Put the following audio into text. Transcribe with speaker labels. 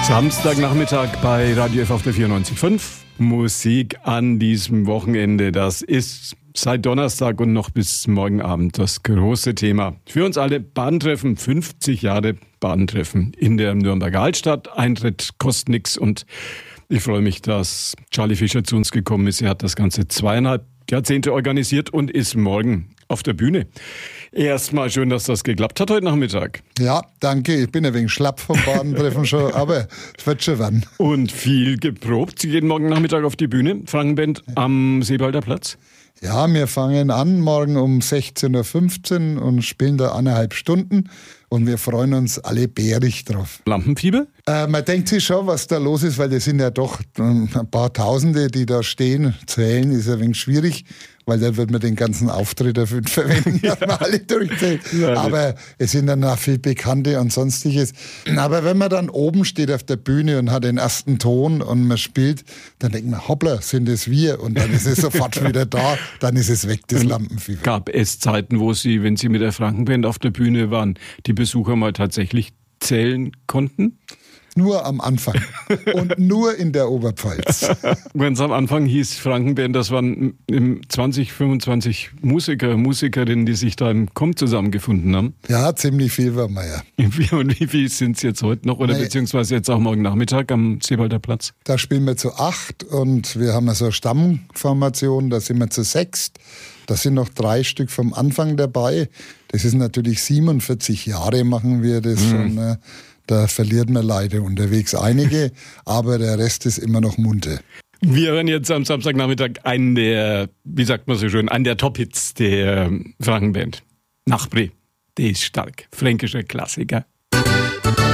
Speaker 1: Samstagnachmittag bei Radio F auf der 94.5. Musik an diesem Wochenende, das ist seit Donnerstag und noch bis morgen Abend das große Thema. Für uns alle Badentreffen, 50 Jahre Badentreffen in der Nürnberger Altstadt. Eintritt kostet nichts und ich freue mich, dass Charlie Fischer zu uns gekommen ist. Er hat das Ganze 2,5 Jahrzehnte organisiert und ist morgen auf der Bühne. Erstmal schön, dass das geklappt hat heute Nachmittag.
Speaker 2: Ja, danke. Ich bin ein wenig schlapp vom Badentreffen schon, aber es wird schon werden.
Speaker 1: Und viel geprobt. Sie gehen morgen Nachmittag auf die Bühne, Frankenband am Seebalder Platz.
Speaker 2: Ja, wir fangen an morgen um 16.15 Uhr und spielen da 1,5 Stunden. Und wir freuen uns alle bärig drauf.
Speaker 1: Lampenfieber?
Speaker 2: Man denkt sich schon, was da los ist, weil das sind ja doch ein paar Tausende, die da stehen. Zählen ist ein wenig schwierig, weil dann wird man den ganzen Auftritt dafür verwenden, dass man alle durchzählt. Aber es sind dann auch viel Bekannte und Sonstiges. Aber wenn man dann oben steht auf der Bühne und hat den ersten Ton und man spielt, dann denkt man, hoppla, sind es wir? Und dann ist es sofort wieder da, dann ist es weg, das Lampenfieber.
Speaker 1: Gab es Zeiten, wo Sie, wenn Sie mit der Frankenband auf der Bühne waren, die Besucher mal tatsächlich zählen konnten?
Speaker 2: Nur am Anfang und nur in der Oberpfalz.
Speaker 1: Ganz am Anfang hieß Frankenband, das waren 20, 25 Musikerinnen, die sich da im Kommt zusammengefunden haben.
Speaker 2: Ja, ziemlich viel waren wir ja.
Speaker 1: Und wie viel sind es jetzt heute noch oder beziehungsweise jetzt auch morgen Nachmittag am Seebalder Platz?
Speaker 2: Da spielen wir zu 8 und wir haben so eine Stammformation, da sind wir zu 6. Da sind noch 3 Stück vom Anfang dabei. Das ist natürlich 47 Jahre machen wir das schon. Da verliert man leider unterwegs einige, aber der Rest ist immer noch munter.
Speaker 1: Wir hören jetzt am Samstagnachmittag einen der, wie sagt man so schön, einen der Top-Hits der Frankenband. Nachbre, der ist stark, fränkischer Klassiker.